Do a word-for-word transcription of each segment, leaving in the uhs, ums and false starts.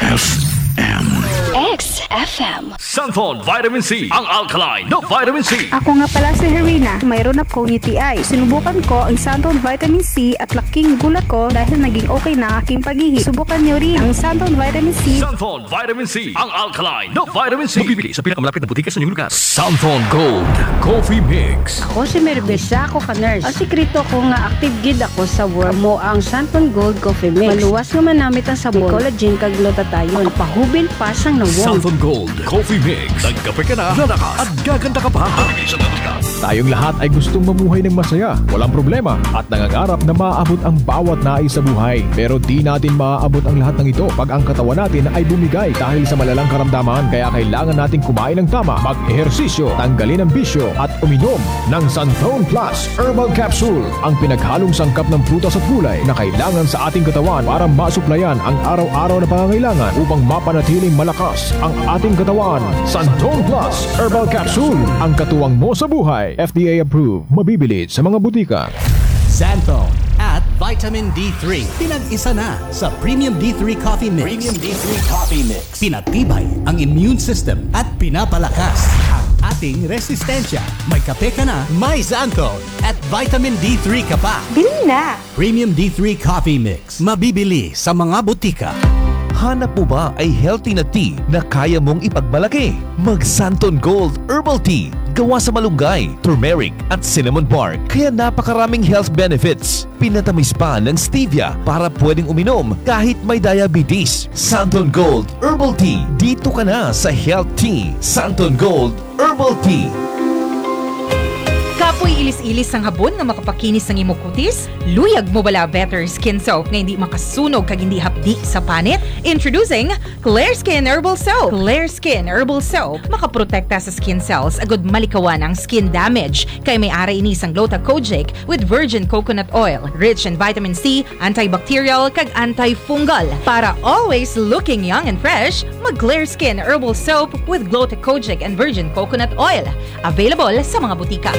F M. X F M. Santon Vitamin C, ang alkaline na vitamin C. Ako nga pala si Herina. Mayroon akong U T I. Sinubukan ko ang Santon Vitamin C at laking gulat ko dahil naging okay na aking pag-ihi. Subukan niyo rin ang Santon Vitamin C. Santon Vitamin C, ang alkaline na vitamin C. Mabibili sa pinakamalapit na butika sa inyong lugar. Santon Gold Coffee Mix. Ako si Merbesa, ako ka-nurse. Ang sikreto ko nga active gid ako sa work mo ang Santon Gold Coffee Mix. Maluwas nga manamit ang sabon, collagen kag glutathione. Makapahubil pa sang nawong. Santon Gold Coffee Mix. Nagkape ka na, lalakas at gaganda ka pa. Mabibili sa mga lugar. Tayong lahat ay gustong mamuhay ng masaya, walang problema, at nangangarap na maaabot ang bawat nais sa buhay. Pero di natin maaabot ang lahat ng ito pag ang katawan natin ay bumigay dahil sa malalang karamdaman. Kaya kailangan nating kumain ng tama, mag-ehersisyo, tanggalin ang bisyo, at uminom ng Santon Plus Herbal Capsule, ang pinaghalong sangkap ng prutas at gulay na kailangan sa ating katawan para masuplayan ang araw-araw na pangangailangan upang mapanatiling malakas ang ating katawan. Santon Plus Herbal Capsule, ang katuwang mo sa buhay. F D A approved. Mabibili sa mga butika. Santon at Vitamin D three. Pinag-isa na sa Premium D three Coffee Mix. Premium D three Coffee Mix. Pinatibay ang immune system at pinapalakas ang ating resistensya. May kape ka na, may Santon at Vitamin D three ka pa. Bili na! Premium D three Coffee Mix. Mabibili sa mga butika. Hanap mo ba ay healthy na tea na kaya mong ipagmalaki? Mag Santon Gold Herbal Tea. Gawa sa malunggay, turmeric at cinnamon bark. Kaya napakaraming health benefits. Pinatamis pa ng stevia para pwedeng uminom kahit may diabetes. Santon Gold Herbal Tea. Dito ka na sa Health Tea. Santon Gold Herbal Tea. Kapoy ilis-ilis ang habon nga makapakinis ng imong kutis? Luyag mo bala better skin soap nga hindi makasunog kag hindi hapdi sa panit? Introducing Clear Skin Herbal Soap. Clear Skin Herbal Soap makaprotekta sa skin cells agud malikawan ang skin damage kay may ara ini sang Gluta-Kojic with virgin coconut oil, rich in vitamin C, antibacterial kag antifungal. Para always looking young and fresh, mag Clear Skin Herbal Soap with Gluta-Kojic and virgin coconut oil. Available sa mga butika.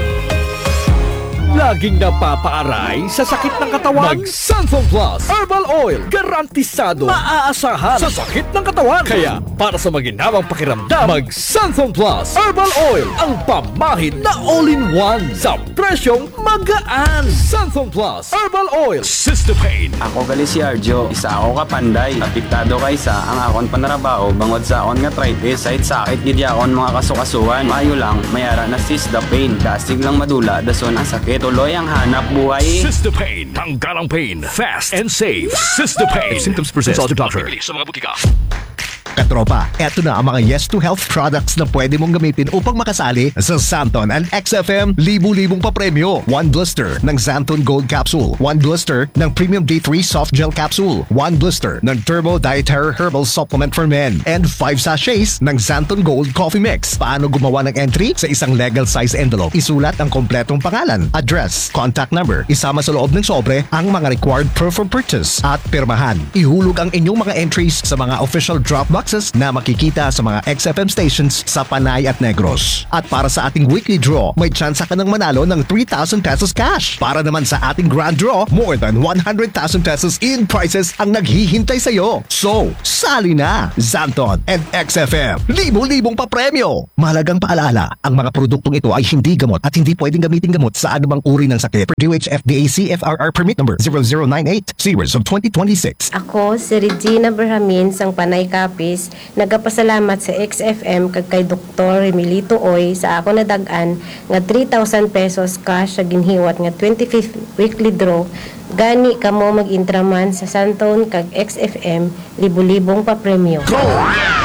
Laging napapaaray sa sakit ng katawan. Mag Santon Plus Herbal Oil. Garantisado, maaasahan sa sakit ng katawan. Kaya para sa maginhawang pakiramdam, mag Santon Plus Herbal Oil, ang pamahid na all-in-one sa presyong magaan. Santon Plus Herbal Oil. Sister Pain. Ako gali si Arjo, isa ako kapanday. Apektado kaysa ang akon panarabaho bangod sa akon nga arthritis. Kahit sakit gid akon mga kasukasuan. Mayo lang mayara na Sister Pain. Dasig lang madula dason ang sakit. Tuloy ang hanap buhay. Sister Pain. Tanggal ang pain. Fast and safe. Sister Pain. If symptoms persist, consult your doctor. Mabibili sa mga butika. Katropa, eto na ang mga Yes to Health products na pwede mong gamitin upang makasali sa Santon and X F M libu-libong papremyo. One blister ng Santon Gold Capsule. One blister ng Premium D three Soft Gel Capsule. One blister ng Turbo Dietary Herbal Supplement for Men. And five sachets ng Santon Gold Coffee Mix. Paano gumawa ng entry? Sa isang legal size envelope, isulat ang kompletong pangalan, address, contact number, isama sa loob ng sobre ang mga required proof of purchase at pirmahan. Ihulog ang inyong mga entries sa mga official drop box na makikita sa mga X F M stations sa Panay at Negros. At para sa ating weekly draw, may chance ka ng manalo ng three thousand pesos cash. Para naman sa ating grand draw, more than one hundred thousand pesos in prizes ang naghihintay sa iyo. So, sali na! Santon and X F M, libo-libong papremyo! Mahalagang paalala, ang mga produktong ito ay hindi gamot at hindi pwedeng gamitin gamot sa anumang uri ng sakit. Per D O H F D A C F R R permit number zero zero nine eight, series of twenty twenty-six. Ako, si Regina Berhamin, sang Panay Kapis. Nagapasalamat sa X F M kag kay Doktor Emilito Oy sa ako nadagan nga three thousand pesos cash sa ginhiwat nga twenty-fifth weekly draw. Gani kamo mag-intraman sa Santon kag X F M libo-libong papremyo. Go!